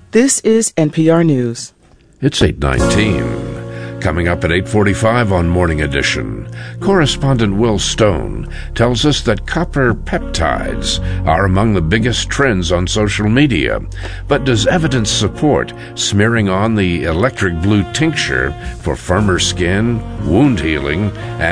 This is NPR News. It's 8:19. Coming up at 8:45 on Morning Edition, correspondent Will Stone tells us that copper peptides are among the biggest trends on social media. But does evidence support smearing on the electric blue tincture for firmer skin, wound healing,